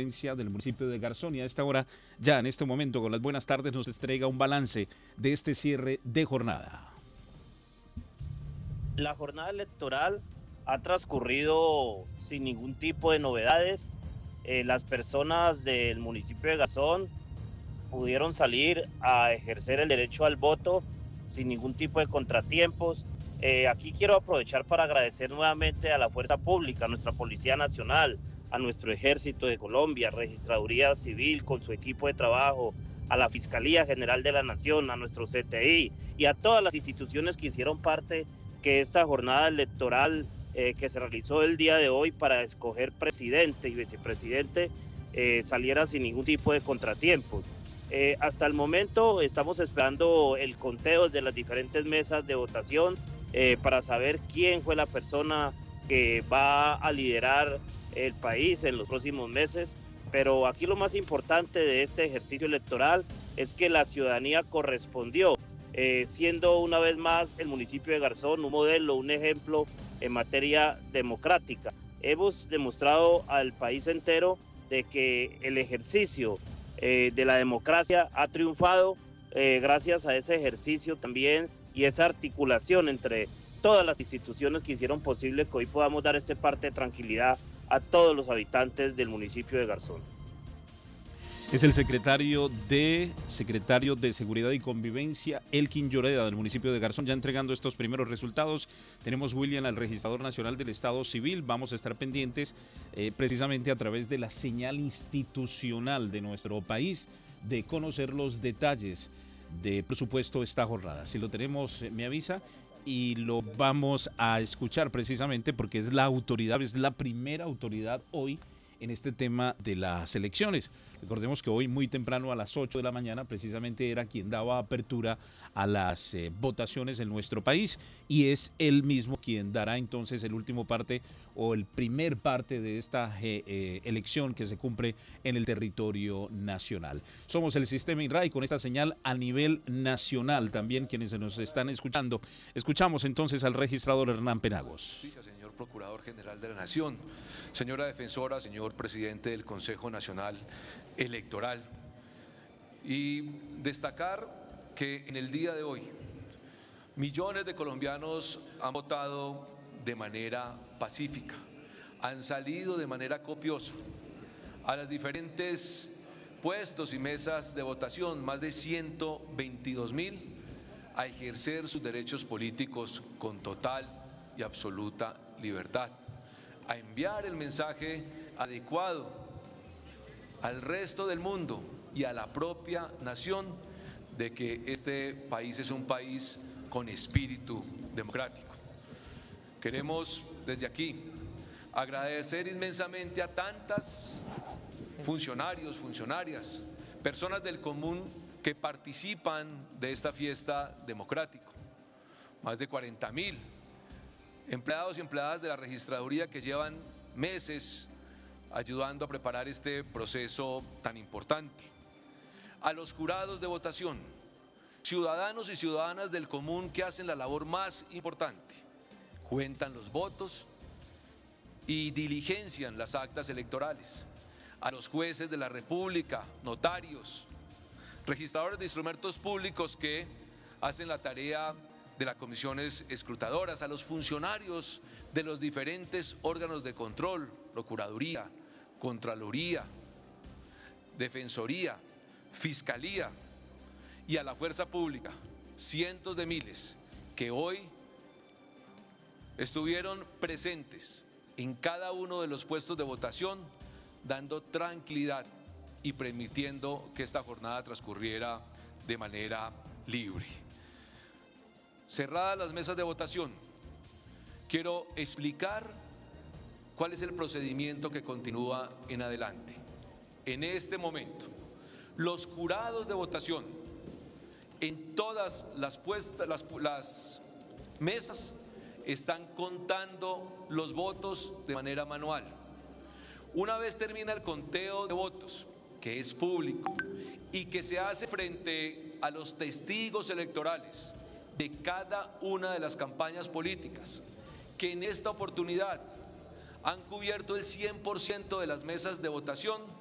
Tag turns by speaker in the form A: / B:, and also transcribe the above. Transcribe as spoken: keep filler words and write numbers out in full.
A: convivencia del municipio de Garzón, y a esta hora, ya en este momento, con las buenas tardes, nos entrega un balance de este cierre de jornada.
B: La jornada electoral ha transcurrido sin ningún tipo de novedades. Eh, las personas del municipio de Garzón pudieron salir a ejercer el derecho al voto sin ningún tipo de contratiempos. Eh, aquí quiero aprovechar para agradecer nuevamente a la Fuerza Pública, a nuestra Policía Nacional, a nuestro Ejército de Colombia, Registraduría Civil con su equipo de trabajo, a la Fiscalía General de la Nación, a nuestro C T I y a todas las instituciones que hicieron parte que esta jornada electoral eh, que se realizó el día de hoy para escoger presidente y vicepresidente eh, saliera sin ningún tipo de contratiempos. Eh, hasta el momento estamos esperando el conteo de las diferentes mesas de votación eh, para saber quién fue la persona que va a liderar el país en los próximos meses, pero aquí lo más importante de este ejercicio electoral es que la ciudadanía correspondió, eh, siendo una vez más el municipio de Garzón un modelo, un ejemplo en materia democrática. Hemos demostrado al país entero de que el ejercicio eh, de la democracia ha triunfado eh, gracias a ese ejercicio también y esa articulación entre todas las instituciones que hicieron posible que hoy podamos dar este parte de tranquilidad a todos los habitantes del municipio de Garzón.
A: Es el secretario de secretario de Seguridad y Convivencia, Elkin Lloreda, del municipio de Garzón, ya entregando estos primeros resultados. Tenemos, William, al registrador nacional del Estado Civil. Vamos a estar pendientes eh, precisamente a través de la señal institucional de nuestro país de conocer los detalles de, por supuesto, esta jornada. Si lo tenemos, me avisa y lo vamos a escuchar precisamente porque es la autoridad, es la primera autoridad hoy en este tema de las elecciones. Recordemos que hoy muy temprano a las ocho de la mañana precisamente era quien daba apertura a las eh, votaciones en nuestro país y es él mismo quien dará entonces el último parte o el primer parte de esta eh, eh, elección que se cumple en el territorio nacional. Somos el Sistema INRAE con esta señal a nivel nacional también quienes se nos están escuchando. Escuchamos entonces al registrador Hernán Penagos.
C: Señor Procurador General de la Nación, señora Defensora, señor Presidente del Consejo Nacional Electoral, y destacar que en el día de hoy millones de colombianos han votado de manera pacífica, han salido de manera copiosa a los diferentes puestos y mesas de votación, más de ciento veintidós mil, a ejercer sus derechos políticos con total y absoluta libertad, a enviar el mensaje adecuado al resto del mundo y a la propia nación de que este país es un país con espíritu democrático. Queremos desde aquí agradecer inmensamente a tantas funcionarios, funcionarias, personas del común que participan de esta fiesta democrática, más de cuarenta mil empleados y empleadas de la registraduría que llevan meses ayudando a preparar este proceso tan importante, a los jurados de votación, ciudadanos y ciudadanas del común que hacen la labor más importante, cuentan los votos y diligencian las actas electorales, a los jueces de la República, notarios, registradores de instrumentos públicos que hacen la tarea de las comisiones escrutadoras, a los funcionarios de los diferentes órganos de control, Procuraduría, Contraloría, Defensoría, Fiscalía y a la Fuerza Pública, cientos de miles que hoy estuvieron presentes en cada uno de los puestos de votación, dando tranquilidad y permitiendo que esta jornada transcurriera de manera libre. Cerradas las mesas de votación, quiero explicar cuál es el procedimiento que continúa en adelante. En este momento, los jurados de votación en todas las, puestas, las, las mesas están contando los votos de manera manual. Una vez termina el conteo de votos, que es público y que se hace frente a los testigos electorales de cada una de las campañas políticas, que en esta oportunidad han cubierto el cien por ciento de las mesas de votación,